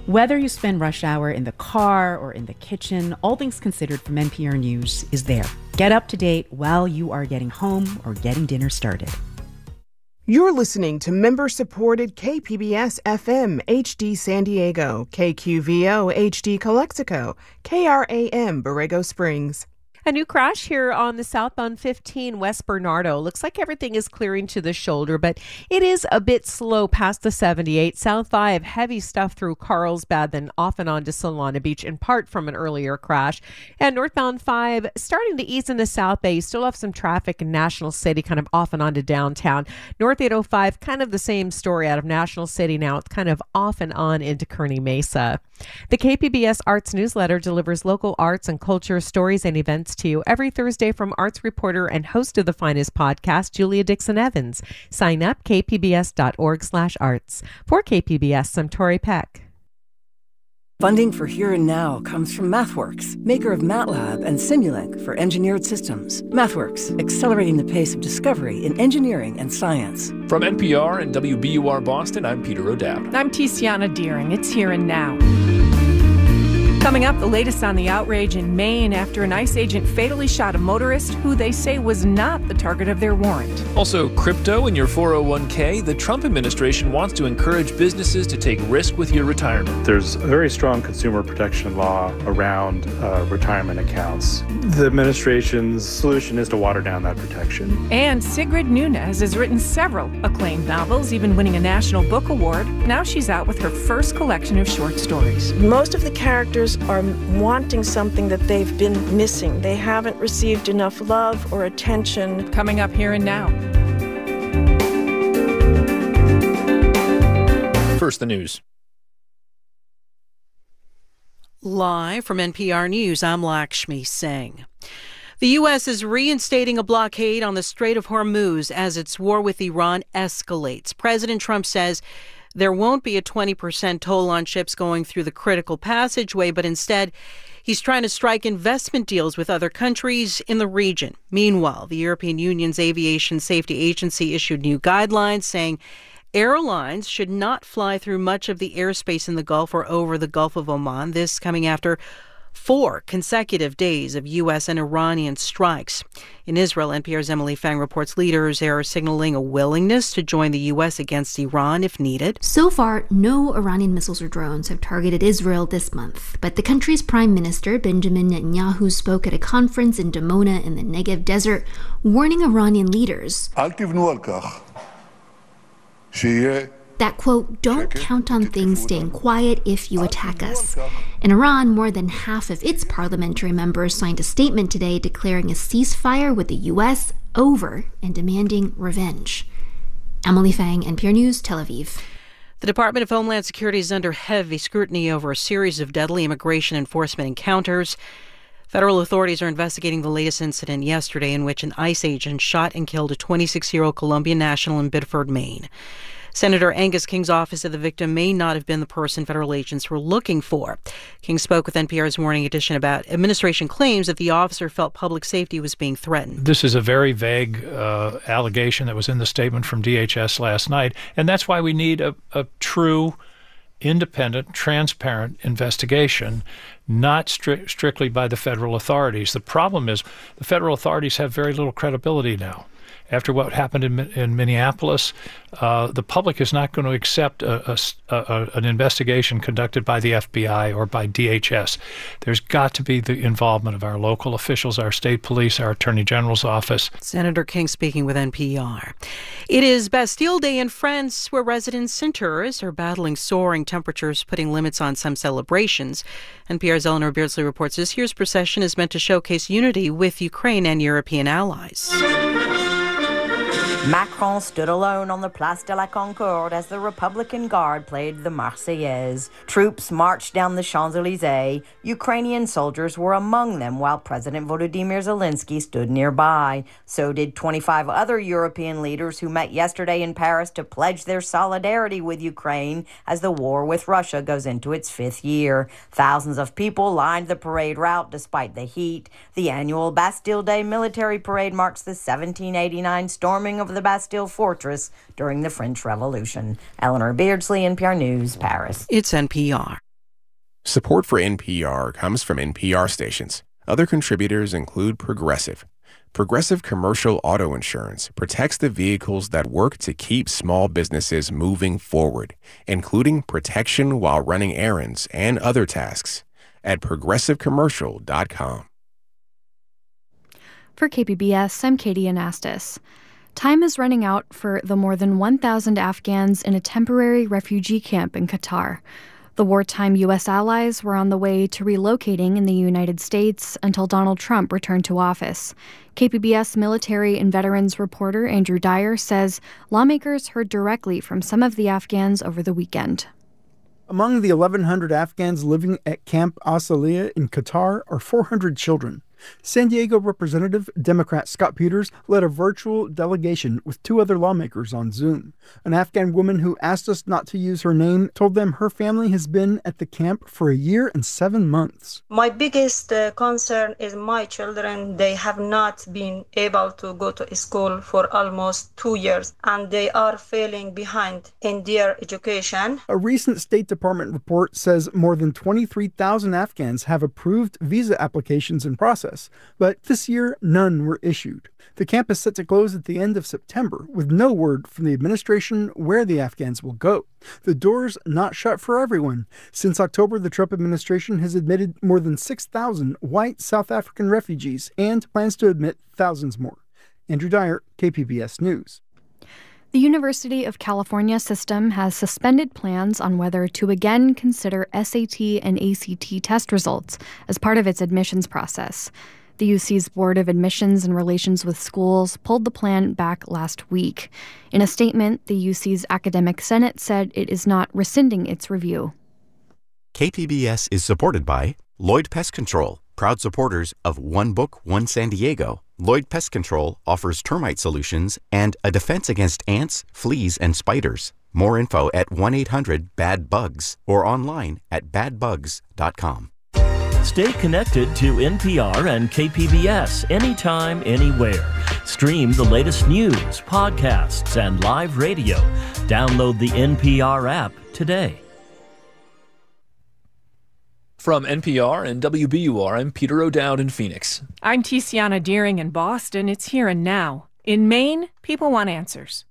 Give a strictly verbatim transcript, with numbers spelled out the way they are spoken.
Whether you spend rush hour in the car or in the kitchen, All Things Considered from N P R News is there. Get up to date while you are getting home or getting dinner started. You're listening to member-supported K P B S F M H D San Diego, K Q V O H D Calexico, K R A M Borrego Springs. A new crash here on the southbound fifteen West Bernardo. Looks like everything is clearing to the shoulder, but it is a bit slow past the seventy-eight. South five, heavy stuff through Carlsbad, then off and on to Solana Beach, in part from an earlier crash. And northbound five, starting to ease in the South Bay. You still have some traffic in National City, kind of off and on to downtown. North eight oh five, kind of the same story out of National City now. It's kind of off and on into Kearny Mesa. The K P B S Arts newsletter delivers local arts and culture stories and events to you every Thursday from arts reporter and host of the Finest podcast, Julia Dixon-Evans. Sign up, kpbs.org slash arts. For K P B S, I'm Tori Peck. Funding for Here and Now comes from MathWorks, maker of MATLAB and Simulink for engineered systems. MathWorks, accelerating the pace of discovery in engineering and science. From N P R and W B U R Boston, I'm Peter O'Dowd. I'm Tiziana Deering. It's Here and Now. Coming up, the latest on the outrage in Maine after an ICE agent fatally shot a motorist who they say was not the target of their warrant. Also, crypto in your four oh one k. The Trump administration wants to encourage businesses to take risk with your retirement. There's a very strong consumer protection law around uh, retirement accounts. The administration's solution is to water down that protection. And Sigrid Nunez has written several acclaimed novels, even winning a National Book Award. Now she's out with her first collection of short stories. Most of the characters are wanting something that they've been missing. They haven't received enough love or attention. Coming up Here and Now. First, the news. Live from N P R News, I'm Lakshmi Singh. The U S is reinstating a blockade on the Strait of Hormuz as its war with Iran escalates. President Trump says there won't be a twenty percent toll on ships going through the critical passageway, but instead he's trying to strike investment deals with other countries in the region. Meanwhile, the European Union's Aviation Safety Agency issued new guidelines saying airlines should not fly through much of the airspace in the Gulf or over the Gulf of Oman. This coming after four consecutive days of U S and Iranian strikes. In Israel, N P R's Emily Fang reports leaders are signaling a willingness to join the U S against Iran if needed. So far, no Iranian missiles or drones have targeted Israel this month. But the country's prime minister, Benjamin Netanyahu, spoke at a conference in Dimona in the Negev desert, warning Iranian leaders that, quote, don't count on things staying quiet if you attack us. In Iran, more than half of its parliamentary members signed a statement today declaring a ceasefire with the U S over and demanding revenge. Emily Fang, N P R News, Tel Aviv. The Department of Homeland Security is under heavy scrutiny over a series of deadly immigration enforcement encounters. Federal authorities are investigating the latest incident yesterday in which an ICE agent shot and killed a twenty-six-year-old Colombian national in Biddeford, Maine. Senator Angus King's office of the victim may not have been the person federal agents were looking for. King spoke with N P R's Morning Edition about administration claims that the officer felt public safety was being threatened. This is a very vague uh, allegation that was in the statement from D H S last night, and that's why we need a, a true, independent, transparent investigation, not stri- strictly by the federal authorities. The problem is the federal authorities have very little credibility now. After what happened in, in Minneapolis, uh, the public is not going to accept a, a, a, an investigation conducted by the F B I or by D H S. There's got to be the involvement of our local officials, our state police, our Attorney General's office. Senator King speaking with N P R. It is Bastille Day in France, where residents and tourists are battling soaring temperatures, putting limits on some celebrations. N P R's Eleanor Beardsley reports this year's procession is meant to showcase unity with Ukraine and European allies. Macron stood alone on the Place de la Concorde as the Republican Guard played the Marseillaise. Troops marched down the Champs-Élysées. Ukrainian soldiers were among them while President Volodymyr Zelensky stood nearby. So did twenty-five other European leaders who met yesterday in Paris to pledge their solidarity with Ukraine as the war with Russia goes into its fifth year. Thousands of people lined the parade route despite the heat. The annual Bastille Day military parade marks the seventeen eighty-nine storming of the Bastille Fortress during the French Revolution. Eleanor Beardsley, N P R News, Paris. It's N P R. Support for N P R comes from N P R stations. Other contributors include Progressive. Progressive Commercial Auto Insurance protects the vehicles that work to keep small businesses moving forward, including protection while running errands and other tasks. At progressive commercial dot com. For K P B S, I'm Katie Anastas. Time is running out for the more than one thousand Afghans in a temporary refugee camp in Qatar. The wartime U S allies were on the way to relocating in the United States until Donald Trump returned to office. K P B S military and veterans reporter Andrew Dyer says lawmakers heard directly from some of the Afghans over the weekend. Among the eleven hundred Afghans living at Camp Asaliya in Qatar are four hundred children. San Diego Representative Democrat Scott Peters led a virtual delegation with two other lawmakers on Zoom. An Afghan woman who asked us not to use her name told them her family has been at the camp for a year and seven months. My biggest uh, concern is my children. They have not been able to go to school for almost two years, and they are failing behind in their education. A recent State Department report says more than twenty-three thousand Afghans have approved visa applications in process. But this year, none were issued. The camp is set to close at the end of September, with no word from the administration where the Afghans will go. The door's not shut for everyone. Since October, the Trump administration has admitted more than six thousand white South African refugees and plans to admit thousands more. Andrew Dyer, K P B S News. The University of California system has suspended plans on whether to again consider S A T and A C T test results as part of its admissions process. The U C's Board of Admissions and Relations with Schools pulled the plan back last week. In a statement, the U C's Academic Senate said it is not rescinding its review. K P B S is supported by Lloyd Pest Control, proud supporters of One Book, One San Diego. Lloyd Pest Control offers termite solutions and a defense against ants, fleas, and spiders. More info at one eight hundred bad bugs or online at bad bugs dot com. Stay connected to N P R and K P B S anytime, anywhere. Stream the latest news, podcasts, and live radio. Download the N P R app today. From N P R and W B U R, I'm Peter O'Dowd in Phoenix. I'm Tiziana Deering in Boston. It's Here and Now. In Maine, people want answers.